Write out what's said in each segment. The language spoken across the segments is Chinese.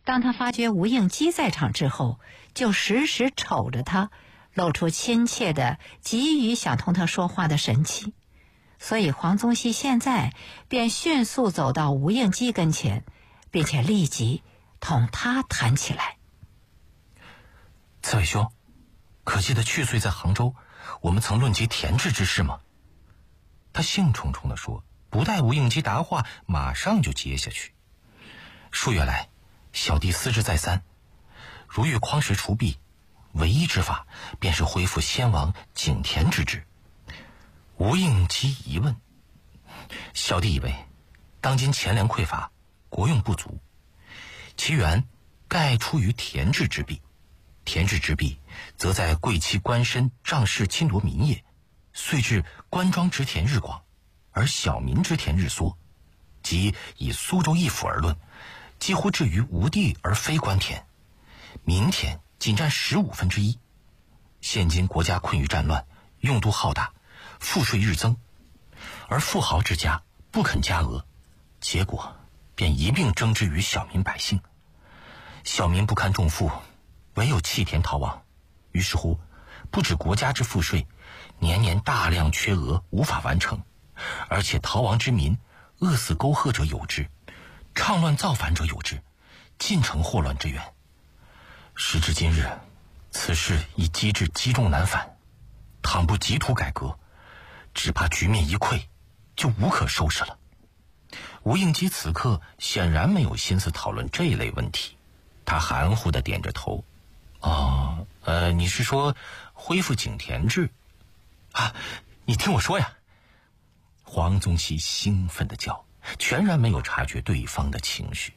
当他发觉吴应基在场之后，就时时瞅着他，露出亲切的急于想同他说话的神气。所以黄宗羲现在便迅速走到吴应基跟前，并且立即同他谈起来。 刺猬兄，可记得去岁在杭州我们曾论及田制之事吗？他兴冲冲地说，不待吴应基答话，马上就接下去。数月来，小弟思之再三，如欲匡时除弊，唯一之法便是恢复先王井田之制。吴应基疑问，小弟以为当今钱粮匮乏，国用不足，其源盖出于田制之弊。田制之弊，则在贵戚官绅仗势侵夺民业，遂致官庄之田日广，而小民之田日缩。即以苏州一府而论，几乎至于无地而非官田，民田仅占1/15。现今国家困于战乱，用度浩大，赋税日增，而富豪之家不肯加额，结果便一并征之于小民百姓。小民不堪重负，唯有弃田逃亡。于是乎，不止国家之赋税年年大量缺额，无法完成，而且逃亡之民饿死沟壑者有之，倡乱造反者有之，尽成祸乱之源。时至今日，此事已机智积重难返，倘不急图改革，只怕局面一溃，就无可收拾了。吴应基此刻显然没有心思讨论这一类问题，他含糊地点着头。你是说恢复井田制啊？你听我说呀！黄宗羲兴奋地叫，全然没有察觉对方的情绪。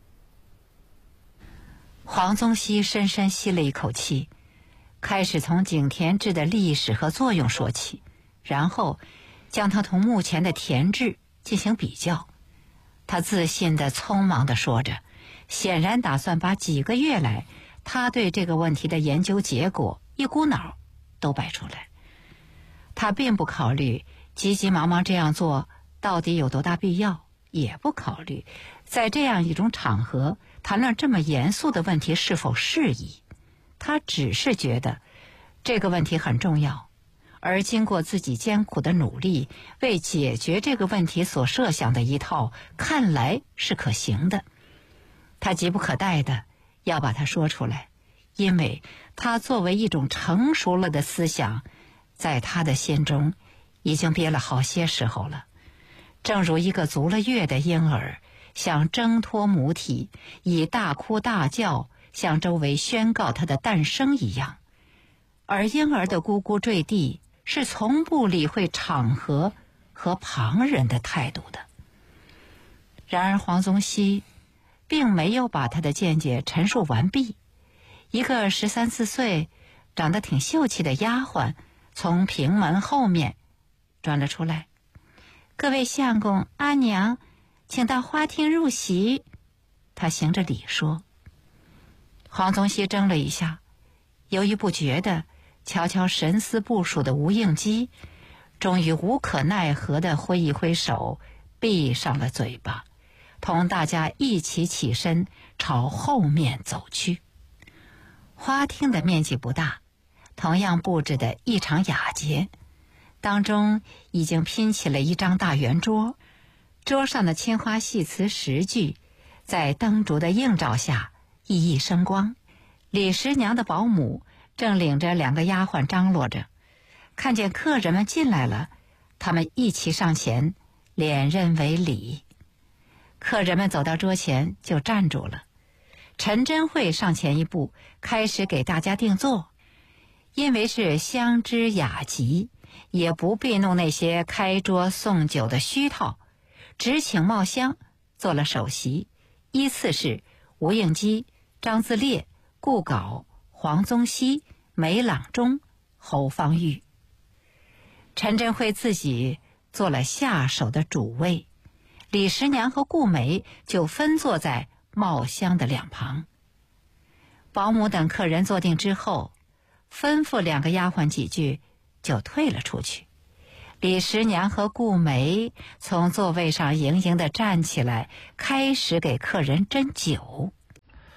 黄宗羲深深吸了一口气，开始从井田制的历史和作用说起，然后将它同目前的田制进行比较。他自信地匆忙地说着，显然打算把几个月来他对这个问题的研究结果一股脑都摆出来。他并不考虑急急忙忙这样做到底有多大必要，也不考虑在这样一种场合谈论这么严肃的问题是否适宜。他只是觉得这个问题很重要，而经过自己艰苦的努力，为解决这个问题所设想的一套看来是可行的。他急不可待的要把它说出来，因为它作为一种成熟了的思想，在他的心中已经憋了好些时候了。正如一个足了月的婴儿想挣脱母体，以大哭大叫向周围宣告他的诞生一样，而婴儿的咕咕坠地是从不理会场合和旁人的态度的。然而黄宗羲并没有把他的见解陈述完毕。一个13、14岁长得挺秀气的丫鬟从平门后面转了出来。各位相公阿娘，请到花厅入席。他行着礼说。黄宗羲怔了一下，犹豫不决的瞧瞧神思部署的吴应基，终于无可奈何地挥一挥手，闭上了嘴巴，同大家一起起身朝后面走去。花厅的面积不大，同样布置得异常雅洁，当中已经拼起了一张大圆桌，桌上的青花细瓷石具在灯烛的映照下熠熠生光。李十娘的保姆正领着2个丫鬟张罗着，看见客人们进来了，他们一齐上前连任为礼。客人们走到桌前就站住了。陈真慧上前一步，开始给大家定做。因为是香脂雅集，也不必弄那些开桌送酒的虚套，只请冒香做了首席，依次是吴应基、张自烈、顾杲、黄宗羲、梅朗中、侯方域。陈真慧自己做了下手的主位，李十娘和顾梅就分坐在冒香的两旁。保姆等客人坐定之后，吩咐2个丫鬟几句就退了出去。李十娘和顾梅从座位上盈盈地站起来，开始给客人斟酒。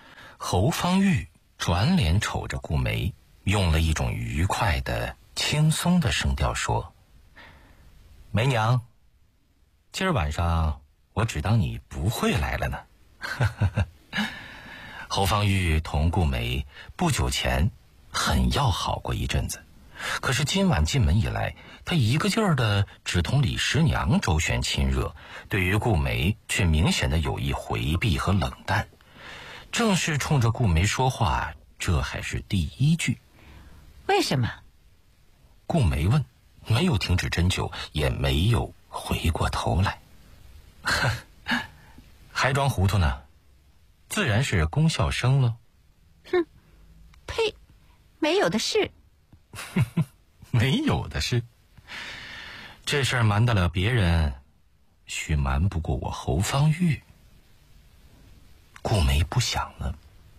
侯方域转脸瞅着顾梅，用了一种愉快的轻松的声调说：梅娘，今儿晚上我只当你不会来了呢。侯方域同顾梅不久前很要好过一阵子，可是今晚进门以来，他一个劲儿的只同李十娘周旋亲热，对于顾梅却明显的有意回避和冷淡。正是冲着顾梅说话，这还是第一句。 为什么？ 顾梅问，没有停止针灸，也没有回过头来。还装糊涂呢？自然是龚笑生了。 哼，呸，没有的事。 没有的事。这事儿瞒得了别人，许瞒不过我侯方域。顾梅不想了。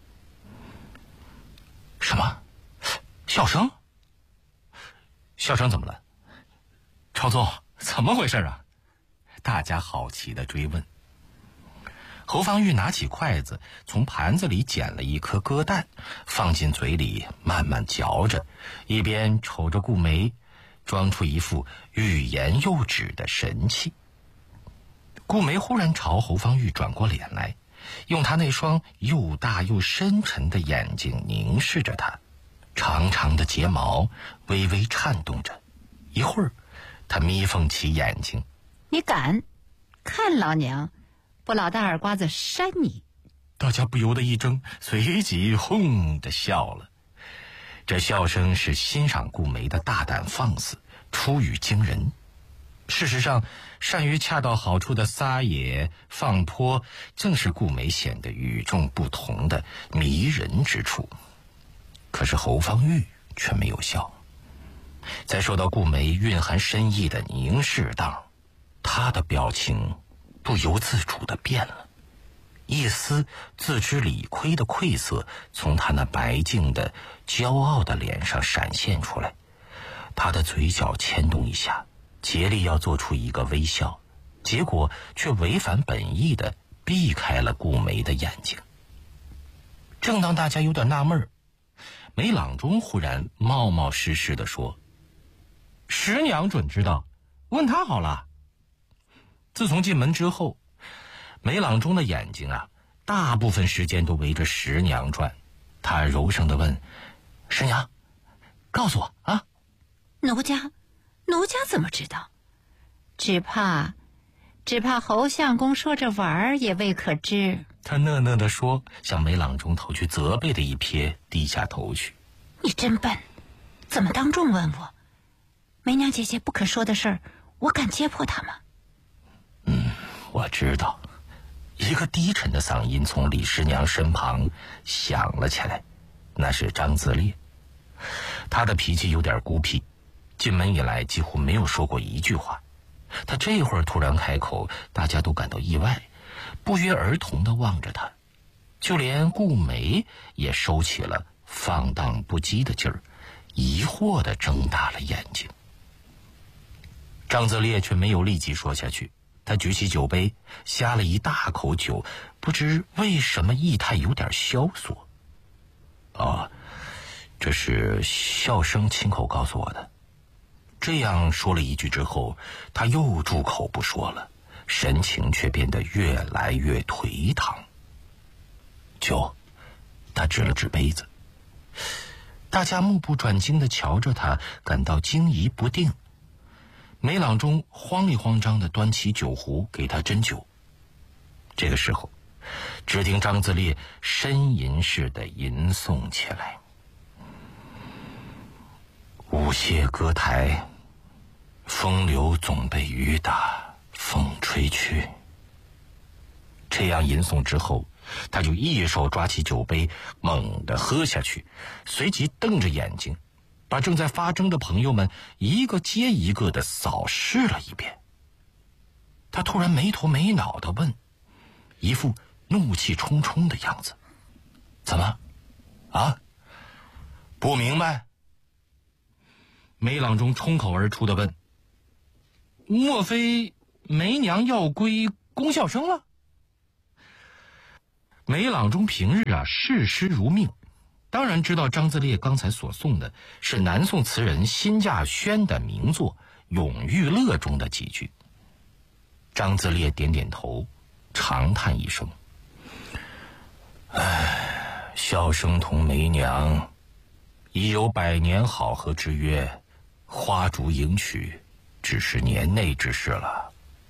什么？笑生？笑生怎么了？朝宗，怎么回事啊？大家好奇的追问。侯方域拿起筷子，从盘子里捡了一颗鸽蛋，放进嘴里慢慢嚼着，一边瞅着顾梅，装出一副欲言又止的神气。顾梅忽然朝侯方域转过脸来，用他那双又大又深沉的眼睛凝视着他，长长的睫毛微微颤动着。一会儿，他眯缝起眼睛： 你敢？看老娘不老大耳瓜子扇你！ 大家不由得一怔，随即轰地笑了。这笑声是欣赏顾梅的大胆放肆，出语惊人。事实上，善于恰到好处的撒野放泼，正是顾梅显得与众不同的迷人之处。可是侯方域却没有笑，在受到顾梅蕴含深意的凝视当，他的表情不由自主地变了，一丝自知理亏的愧色从他那白净的骄傲的脸上闪现出来，他的嘴角牵动一下，竭力要做出一个微笑，结果却违反本意的避开了顾梅的眼睛。正当大家有点纳闷，梅郎中忽然冒冒失失地说：十娘准知道，问他好了。自从进门之后，梅郎中的眼睛大部分时间都围着十娘转。他柔声地问：十娘，告诉我啊。 奴家怎么知道？只怕侯相公说着玩儿也未可知。 他讷讷地说，向梅郎中投去责备的一瞥，低下头去。 你真笨，怎么当众问我？梅娘姐姐不肯说的事儿，我敢揭破她吗？ 我知道。一个低沉的嗓音从李十娘身旁响了起来，那是张自烈。他的脾气有点孤僻，进门以来几乎没有说过一句话。他这会儿突然开口，大家都感到意外，不约而同地望着他，就连顾梅也收起了放荡不羁的劲儿，疑惑地睁大了眼睛。张自烈却没有立即说下去，他举起酒杯，呷了一大口酒，不知为什么意态有点萧索。这是笑生亲口告诉我的。这样说了一句之后，他又住口不说了，神情却变得越来越颓唐。酒，他指了指杯子。大家目不转睛地瞧着他，感到惊疑不定。梅郎中慌里慌张地端起酒壶给他斟酒。这个时候，只听张自烈呻吟似的吟诵起来：舞榭歌台，风流总被雨打，风吹去。这样吟诵之后，他就一手抓起酒杯，猛地喝下去，随即瞪着眼睛，把正在发怔的朋友们一个接一个地扫视了一遍。他突然没头没脑地问，一副怒气冲冲的样子：怎么？不明白？梅郎中冲口而出地问：莫非梅娘要归龚笑生了？ 梅朗中平日视诗如命，当然知道张自烈刚才所诵的是南宋词人辛稼轩的名作《永遇乐》中的几句。张自烈点点头，长叹一声：“唉，笑生同梅娘已有100年好合之约，花烛迎娶只是年内之事了。”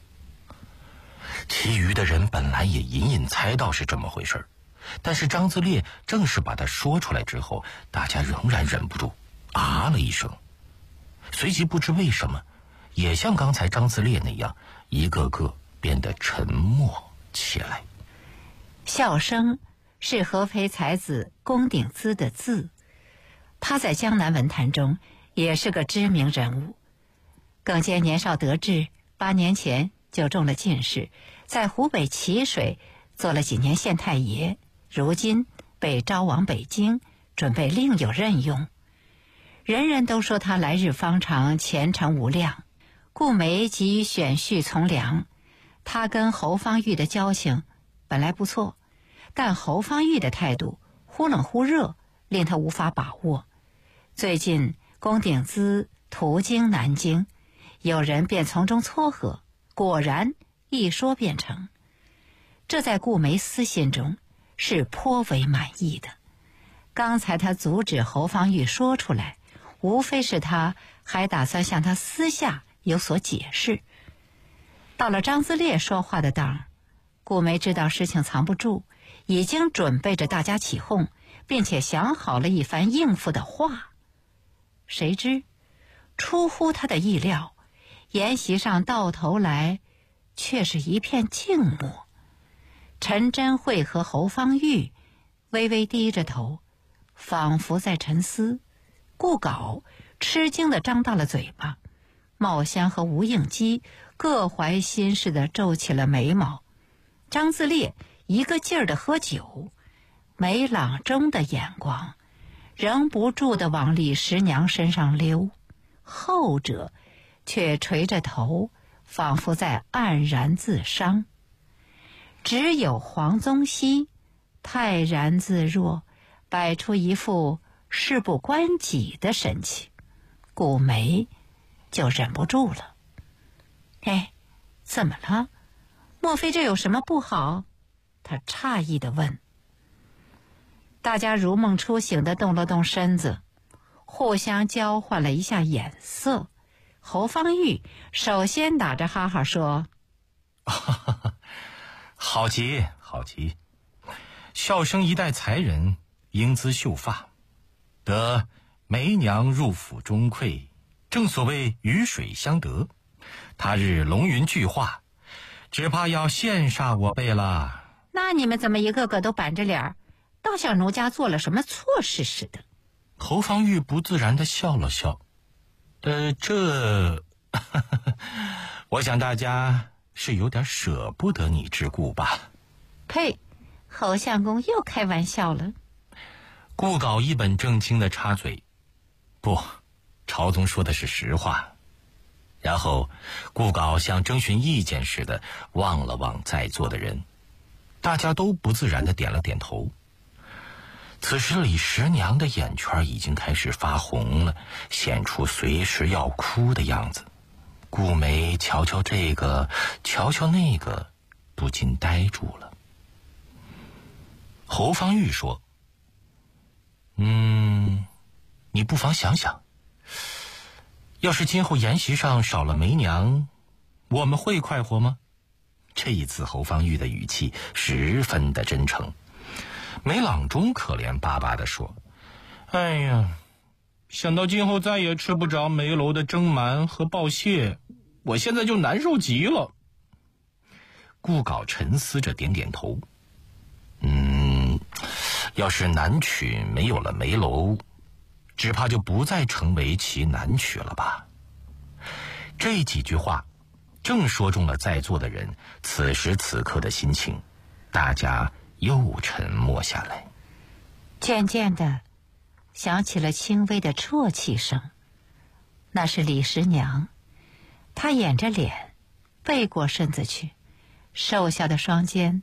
其余的人本来也隐隐猜到是这么回事，但是张自烈正是把它说出来之后，大家仍然忍不住啊了一声，随即不知为什么也像刚才张自烈那样，一个个变得沉默起来。 笑生是合肥才子龚鼎孳的字，他在江南文坛中也是个知名人物。耿坚年少得志，8年前就中了进士，在湖北蕲水做了几年县太爷，如今被招往北京，准备另有任用。人人都说他来日方长，前程无量。顾梅急于选婿从良，他跟侯方域的交情本来不错，但侯方域的态度忽冷忽热，令他无法把握。最近龚鼎孳途经南京，有人便从中撮合，果然一说便成。这在顾梅私心中是颇为满意的。刚才他阻止侯方域说出来，无非是他还打算向他私下有所解释。到了张自烈说话的当，顾梅知道事情藏不住，已经准备着大家起哄，并且想好了一番应付的话。谁知出乎他的意料，筵席上到头来却是一片静默。陈真慧和侯方域微微低着头，仿佛在沉思。顾杲吃惊地张大了嘴巴，茂香和吴应基各怀心事地皱起了眉毛。张自烈一个劲儿地喝酒，梅朗中的眼光仍不住地往李十娘身上溜，后者却垂着头，仿佛在黯然自伤。只有黄宗羲泰然自若，摆出一副事不关己的神气，顾梅就忍不住了。哎，怎么了？莫非这有什么不好？他诧异地问。大家如梦初醒地动了动身子，互相交换了一下眼色。侯方域首先打着哈哈说：“ 好极好极，笑生一代才人，英姿秀发，得梅娘入府中馈，正所谓鱼水相得。他日龙云聚化，只怕要羡煞我辈了。” 那你们怎么一个个都板着脸，倒像奴家做了什么错事似的？ 侯方域不自然地笑了笑。我想大家是有点舍不得你之故吧。 呸！侯相公又开玩笑了。 顾杲一本正经地插嘴：“不，朝宗说的是实话。”然后顾杲像征询意见似的望了望在座的人，大家都不自然地点了点头。此时李十娘的眼圈已经开始发红了，显出随时要哭的样子。顾梅瞧瞧这个，瞧瞧那个，不禁呆住了。侯方域说：“你不妨想想，要是今后筵席上少了梅娘，我们会快活吗？”这一次侯方域的语气十分的真诚。梅朗中可怜巴巴地说：“哎呀，想到今后再也吃不着梅楼的蒸馒和鲍蟹，我现在就难受极了。”顾杲沉思着点点头。要是南曲没有了梅楼，只怕就不再成为其南曲了吧。这几句话正说中了在座的人此时此刻的心情，大家又沉默下来。 渐渐的响起了轻微的啜泣声，那是李十娘。她掩着脸背过身子去，瘦小的双肩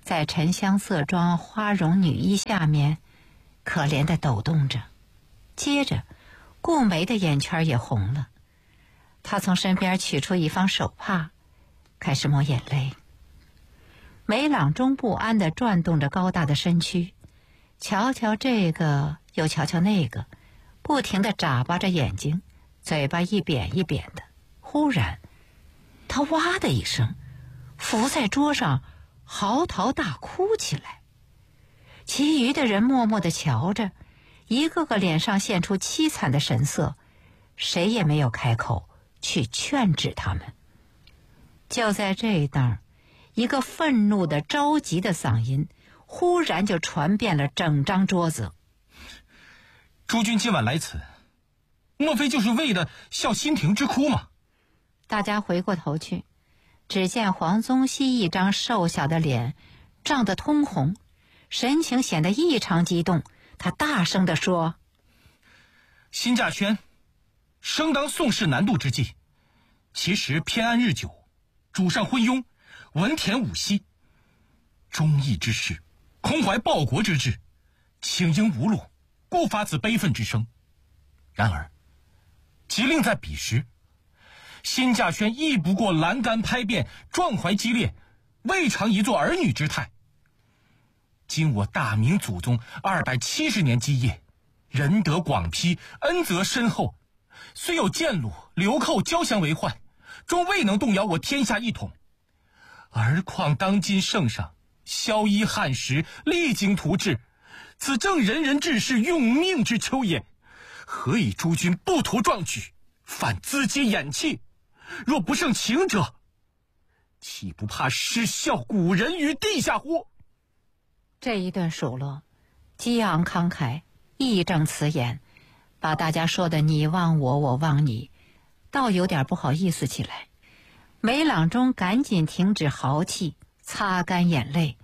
在沉香色装花绒女衣下面可怜地抖动着。接着顾梅的眼圈也红了，她从身边取出一方手帕，开始抹眼泪。梅朗中不安地转动着高大的身躯，瞧瞧这个又瞧瞧那个，不停地眨巴着眼睛，嘴巴一扁一扁的。忽然他哇的一声伏在桌上嚎啕大哭起来。其余的人默默地瞧着，一个个脸上现出凄惨的神色，谁也没有开口去劝止他们。就在这当，一个愤怒的着急的嗓音忽然就传遍了整张桌子。 诸君今晚来此，莫非就是为了效新廷之哭吗？ 大家回过头去，只见黄宗羲一张瘦小的脸涨得通红，神情显得异常激动。他大声地说： 辛稼轩生当宋室南渡之际，其实偏安日久，主上昏庸，文田武息，忠义之士，空怀报国之志，请缨无路，故发此悲愤之声。然而即令在彼时，辛稼轩亦不过栏杆拍遍，壮怀激烈，未尝一作儿女之态。今我大明祖宗270年基业，仁德广披，恩泽深厚，虽有剑虏流寇交相为患，终未能动摇我天下一统。而况当今圣上萧衣汉时，励精图治，此正人人志士用命之秋也。何以诸君不图壮举，反自揭掩弃？若不胜情者，岂不怕失孝古人于地下乎？ 这一顿数落，激昂慷慨，义正辞严，把大家说的你忘我，我忘你，倒有点不好意思起来。梅朗中赶紧停止豪气，擦干眼泪。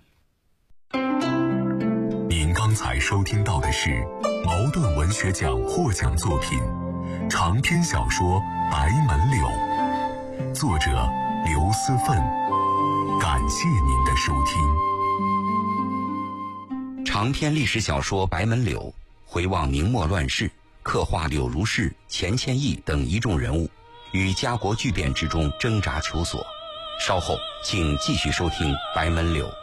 您刚才收听到的是茅盾文学奖获奖作品长篇小说《白门柳》，作者刘思奋。感谢您的收听。 长篇历史小说《白门柳》回望明末乱世，刻画柳如是、钱谦益等一众人物于家国巨变之中挣扎求索。稍后请继续收听《白门柳》。